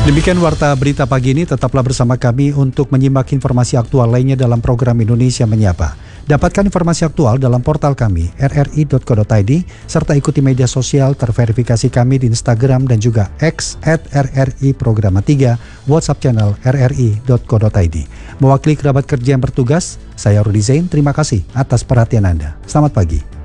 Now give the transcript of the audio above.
Demikian Warta Berita Pagi ini, tetaplah bersama kami untuk menyimak informasi aktual lainnya dalam program Indonesia Menyapa. Dapatkan informasi aktual dalam portal kami, rri.co.id, serta ikuti media sosial terverifikasi kami di Instagram dan juga X @RRI Programa 3, WhatsApp channel rri.co.id. Mewakili kerabat kerja yang bertugas, saya Rudi Zain, terima kasih atas perhatian Anda. Selamat pagi.